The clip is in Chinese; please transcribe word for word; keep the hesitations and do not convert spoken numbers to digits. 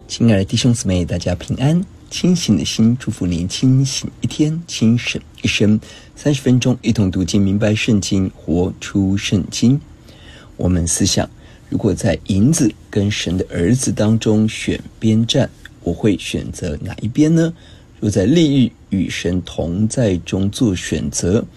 亲爱的弟兄姊妹，大家平安。清醒的心，祝福您清醒一天，清醒一生。三十分钟，一同读经，明白圣经，活出圣经。我们思想，如果在银子跟神的儿子当中选边站，我会选择哪一边呢？若在利益与神同在中做选择，